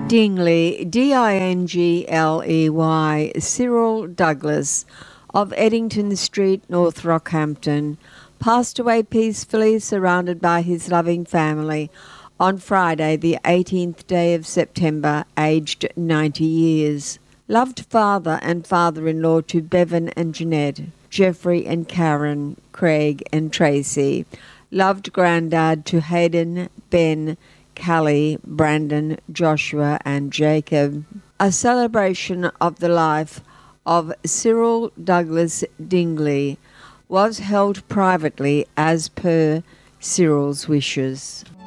Dingley, Dingley, Cyril Douglas of Eddington Street, North Rockhampton, passed away peacefully surrounded by his loving family on Friday, the 18th day of September, aged 90 years. Loved father and father-in-law to Bevan and Jeanette, Jeffrey and Karen, Craig and Tracy. Loved granddad to Hayden, Ben, Callie, Brandon, Joshua and Jacob. A celebration of the life of Cyril Douglas Dingley was held privately as per Cyril's wishes.